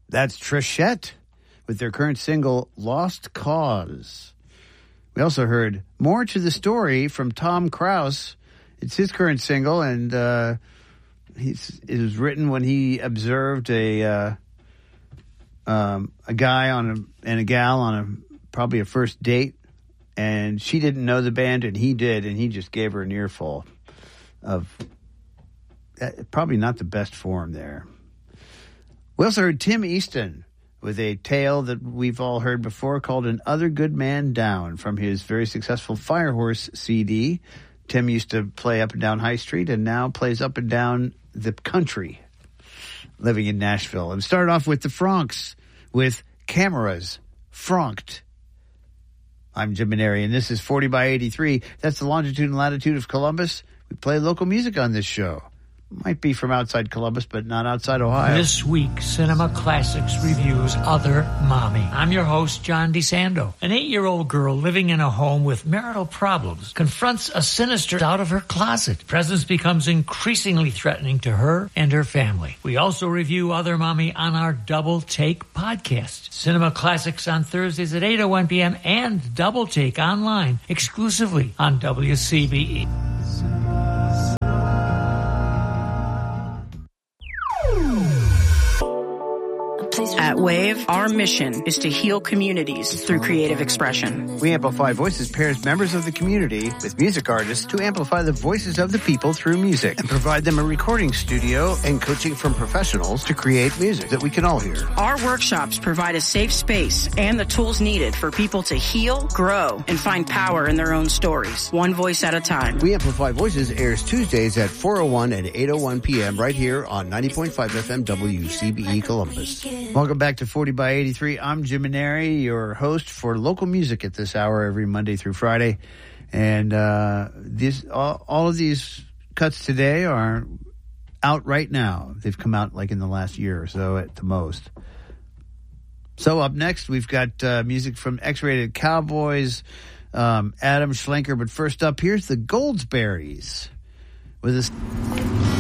That's Trechette with their current single, Lost Cause. We also heard More to the Story from Tom Krause. It's his current single, and it was written when he observed a guy and a gal on probably a first date, and she didn't know the band, and he did, and he just gave her an earful of probably not the best form there. We also heard Tim Easton with a tale that we've all heard before called An Other Good Man Down from his very successful Firehorse CD. Tim used to play up and down High Street and now plays up and down the country, living in Nashville. And started off with the Franks with Cameras, Franked. I'm Jim Maneri, and this is 40 by 83. That's the longitude and latitude of Columbus. We play local music on this show. Might be from outside Columbus, but not outside Ohio. This week, Cinema Classics reviews Other Mommy. I'm your host, John DeSando. An 8-year-old girl living in a home with marital problems confronts a sinister out of her closet. Presence becomes increasingly threatening to her and her family. We also review Other Mommy on our Double Take podcast. Cinema Classics on Thursdays at 8:01 p.m. and Double Take online exclusively on WCBE. At WAVE, our mission is to heal communities through creative expression. We Amplify Voices pairs members of the community with music artists to amplify the voices of the people through music and provide them a recording studio and coaching from professionals to create music that we can all hear. Our workshops provide a safe space and the tools needed for people to heal, grow, and find power in their own stories, one voice at a time. We Amplify Voices airs Tuesdays at 4:01 and 8:01 p.m. right here on 90.5 FM WCBE Columbus. Welcome back to 40 by 83. I'm Jim Maneri, your host for local music at this hour every Monday through Friday. And all of these cuts today are out right now. They've come out like in the last year or so at the most. So up next, we've got music from X-Rated Cowboys, Adam Schlenker. But first up, here's the Goldsberries with a...